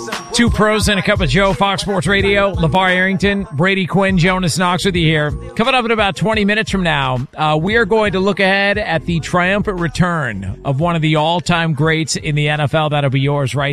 Two pros and a cup of Joe, Fox Sports Radio. LeVar Arrington, Brady Quinn, Jonas Knox with you here. Coming up in about 20 minutes from now, we are going to look ahead at the triumphant return of one of the all-time greats in the NFL. That'll be yours right